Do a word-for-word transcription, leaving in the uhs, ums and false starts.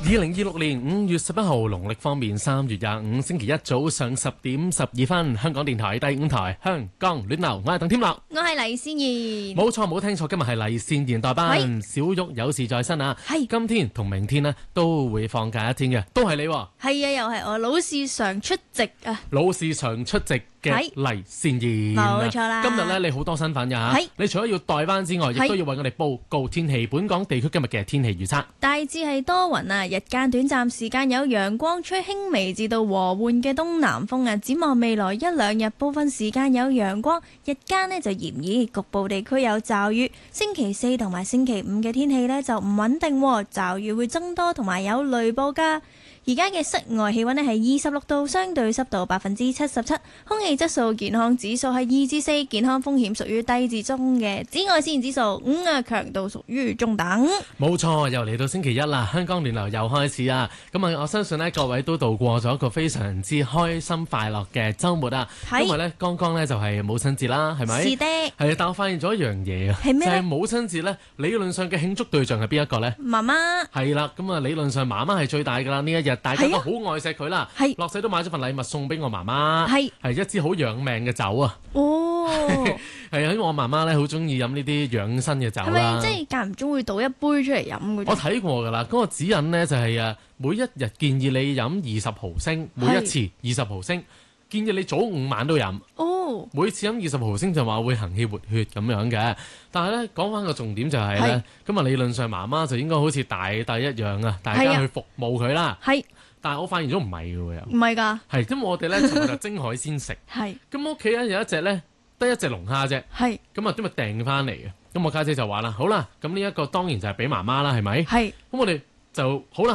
二零二六年五月十一號，農曆方面三月廿五，星期一早上十點十二分，香港電台第五台香港暖流，我係鄧添樂， 我係黎善賢。 冇錯，冇聽錯，今日係黎善賢代班，小玉有事在身啊。係今天同明天呢都會放假一天嘅，都係你。係啊， 又係我老是常出席啊， 老是常出席嘅黎善賢， 冇錯啦。 今日咧你好多身份㗎吓，你除咗要代班之外，亦都要為我哋報告天氣。本港地區今日嘅天氣預測，大致係多雲啊，日間短暫時間有陽光，吹輕微至到和緩嘅東南風啊。展望未來一兩日，部分時間有陽光，日間呢就炎熱，局部地區有驟雨。星期四同埋星期五嘅天氣呢就唔穩定，驟雨會增多同埋有雷暴㗎。而家嘅室外氣溫呢係二十六度，相對濕度百分之七十七，空氣質素健康指數係二至四，健康風險屬於低至中嘅。紫外線指數五啊，強度屬於中等。 冇錯，又嚟到星期一啦，香港暖流又開始啊！咁啊，我相信呢各位都度過咗一個非常之開心快樂嘅週末啊！因為呢剛剛呢就係母親節啦，係咪？是的。係啊，但我發現咗一樣嘢啊，係咩？就係母親節呢，理論上嘅慶祝對象係邊一個呢？媽媽。係啦，咁啊理論上媽媽係最大㗎啦，呢一日。大家都好愛錫佢啦，落世都買咗份禮物送俾我媽媽，係係一支好養命嘅酒啊！哦，係啊，因為我媽媽咧好中意飲呢啲養生嘅酒啦。係咪即係間唔中會倒一杯出嚟飲嗰種？ 我睇過㗎啦，嗰、嗰個指引呢就係誒每一日建議你飲二十毫升，每一次二十毫升，建議你早午晚都飲。哦，每次飲二十毫升就話會行氣活血咁樣嘅。但係咧講翻個重點就係、是、咧，咁啊理論上媽媽就應該好似大弟一樣啊，大家去服務佢啦。係，但係我發現咗唔係嘅喎，又唔係㗎。係，咁我哋咧尋日就蒸海鮮食。係，咁屋企咧有一隻咧得一隻龍蝦啫。係，咁啊今日訂翻嚟嘅。咁我家姐就話啦，好啦，咁呢一個當然就係俾媽媽啦，係咪？係，咁我哋就好啦，